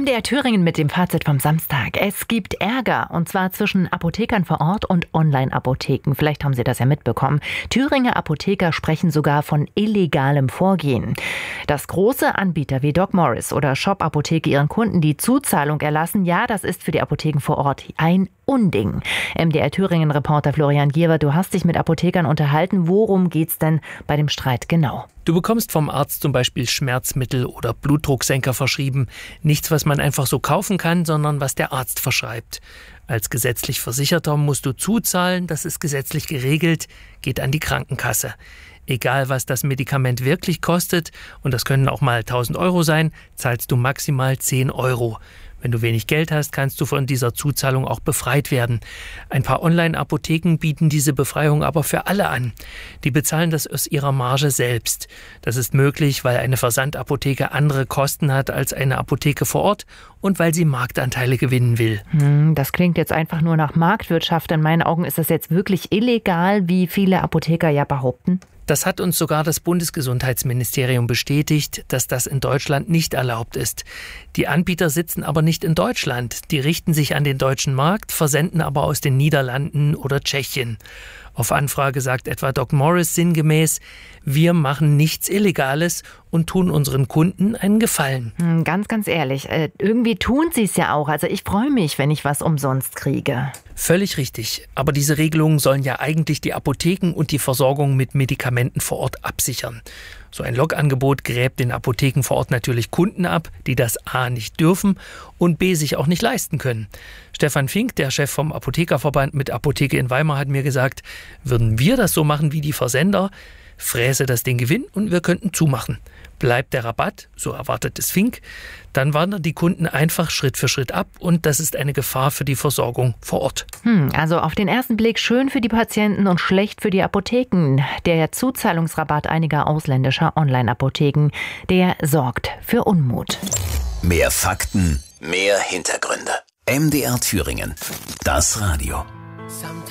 MDR Thüringen mit dem Fazit vom Samstag. Es gibt Ärger, und zwar zwischen Apothekern vor Ort und Online-Apotheken. Vielleicht haben Sie das ja mitbekommen. Thüringer Apotheker sprechen sogar von illegalem Vorgehen. Dass große Anbieter wie Doc Morris oder Shop Apotheke ihren Kunden die Zuzahlung erlassen, ja, das ist für die Apotheken vor Ort ein Unding. MDR Thüringen-Reporter Florian Giewer, du hast dich mit Apothekern unterhalten. Worum geht's denn bei dem Streit genau? Du bekommst vom Arzt zum Beispiel Schmerzmittel oder Blutdrucksenker verschrieben. Nichts, was man einfach so kaufen kann, sondern was der Arzt verschreibt. Als gesetzlich Versicherter musst du zuzahlen, das ist gesetzlich geregelt, geht an die Krankenkasse. Egal, was das Medikament wirklich kostet, und das können auch mal 1.000 Euro sein, zahlst du maximal 10 Euro. Wenn du wenig Geld hast, kannst du von dieser Zuzahlung auch befreit werden. Ein paar Online-Apotheken bieten diese Befreiung aber für alle an. Die bezahlen das aus ihrer Marge selbst. Das ist möglich, weil eine Versandapotheke andere Kosten hat als eine Apotheke vor Ort und weil sie Marktanteile gewinnen will. Das klingt jetzt einfach nur nach Marktwirtschaft. In meinen Augen ist das jetzt wirklich illegal, wie viele Apotheker ja behaupten. Das hat uns sogar das Bundesgesundheitsministerium bestätigt, dass das in Deutschland nicht erlaubt ist. Die Anbieter sitzen aber nicht in Deutschland. Die richten sich an den deutschen Markt, versenden aber aus den Niederlanden oder Tschechien. Auf Anfrage sagt etwa Doc Morris sinngemäß: Wir machen nichts Illegales und tun unseren Kunden einen Gefallen. Ganz ehrlich, irgendwie tun sie es ja auch. Also ich freue mich, wenn ich was umsonst kriege. Völlig richtig. Aber diese Regelungen sollen ja eigentlich die Apotheken und die Versorgung mit Medikamenten vor Ort absichern. So ein Logangebot gräbt den Apotheken vor Ort natürlich Kunden ab, die das A nicht dürfen und B sich auch nicht leisten können. Stefan Fink, der Chef vom Apothekerverband mit Apotheke in Weimar, hat mir gesagt, würden wir das so machen wie die Versender, fräse das den Gewinn und wir könnten zumachen. Bleibt der Rabatt, so erwartet es Fink, dann wandern die Kunden einfach Schritt für Schritt ab und das ist eine Gefahr für die Versorgung vor Ort. Also auf den ersten Blick schön für die Patienten und schlecht für die Apotheken. Der Zuzahlungsrabatt einiger ausländischer Online-Apotheken, der sorgt für Unmut. Mehr Fakten, mehr Hintergründe. MDR Thüringen, das Radio.